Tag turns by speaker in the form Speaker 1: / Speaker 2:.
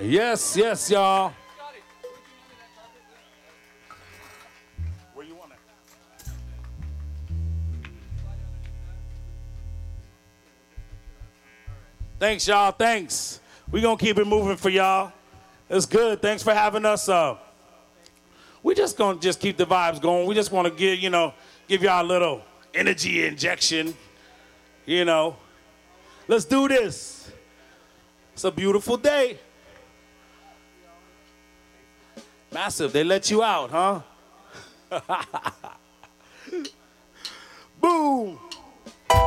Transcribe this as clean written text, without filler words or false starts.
Speaker 1: Yes, yes, y'all. Where you want it? Thanks, y'all. Thanks. We gonna keep it moving for y'all. It's good. Thanks for having us. We just gonna keep the vibes going. We just want to give y'all a little energy injection. Let's do this. It's a beautiful day. Massive. They let you out, huh? Boom.